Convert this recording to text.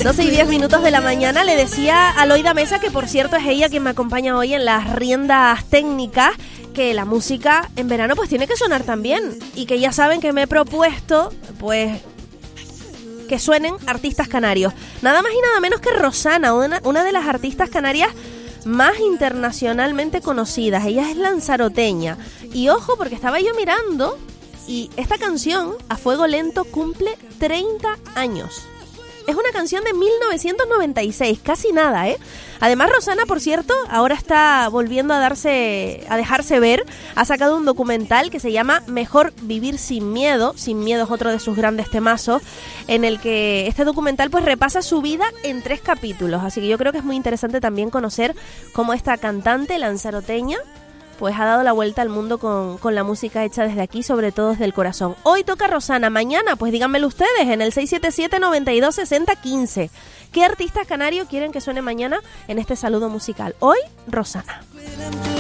12:10 de la mañana. Le decía a Loida Mesa, que por cierto es ella quien me acompaña hoy en las riendas técnicas, que la música en verano pues tiene que sonar también. Y que ya saben que me he propuesto pues que suenen artistas canarios. Nada más y nada menos que Rosana, una de las artistas canarias más internacionalmente conocidas. Ella es lanzaroteña. Y ojo, porque estaba yo mirando y esta canción, A Fuego Lento, cumple 30 años. Es una canción de 1996, casi nada, ¿eh? Además, Rosana, por cierto, ahora está volviendo a dejarse ver. Ha sacado un documental que se llama Mejor Vivir Sin Miedo. Sin Miedo es otro de sus grandes temazos, en el que este documental pues repasa su vida en 3 capítulos. Así que yo creo que es muy interesante también conocer cómo esta cantante lanzaroteña pues ha dado la vuelta al mundo con la música hecha desde aquí, sobre todo desde el corazón. Hoy toca Rosana, mañana pues díganmelo ustedes en el 677-9260-15. ¿Qué artistas canarios quieren que suene mañana en este saludo musical? Hoy, Rosana.